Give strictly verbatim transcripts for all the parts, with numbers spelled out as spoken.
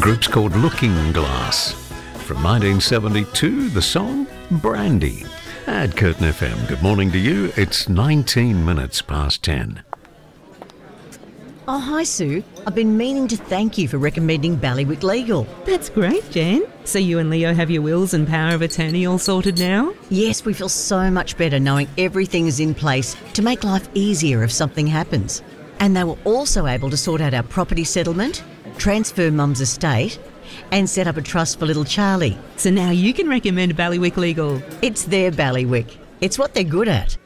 group's called Looking Glass. From nineteen seventy-two, the song Brandy. At Curtin F M, good morning to you. It's nineteen minutes past ten. Oh, hi, Sue. I've been meaning to thank you for recommending Ballywick Legal. That's great, Jan. So you and Leo have your wills and power of attorney all sorted now? Yes, we feel so much better knowing everything is in place to make life easier if something happens. And they were also able to sort out our property settlement, transfer Mum's estate, and set up a trust for little Charlie. So now you can recommend Ballywick Legal. It's their Ballywick. It's what they're good at.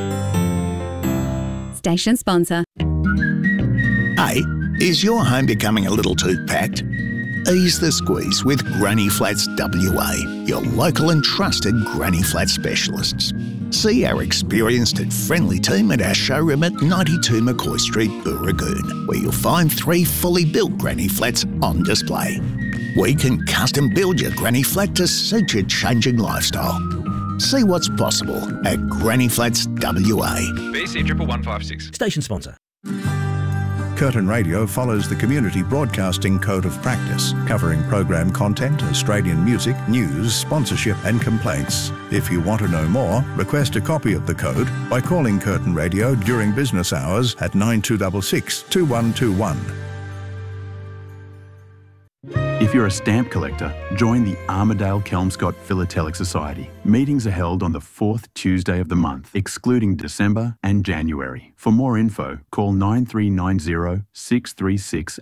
Station sponsor. Hey, is your home becoming a little too packed? Ease the squeeze with Granny Flats W A, your local and trusted Granny Flat specialists. See our experienced and friendly team at our showroom at ninety-two McCoy Street, Booragoon, where you'll find three fully built Granny Flats on display. We can custom build your Granny Flat to suit your changing lifestyle. See what's possible at Granny Flats W A. B C one one five six. Station sponsor. Curtin Radio follows the Community Broadcasting Code of Practice, covering program content, Australian music, news, sponsorship and complaints. If you want to know more, request a copy of the code by calling Curtin Radio during business hours at nine two six six, two one two one. If you're a stamp collector, join the Armidale Kelmscott Philatelic Society. Meetings are held on the fourth Tuesday of the month, excluding December and January. For more info, call nine three nine zero, six three six,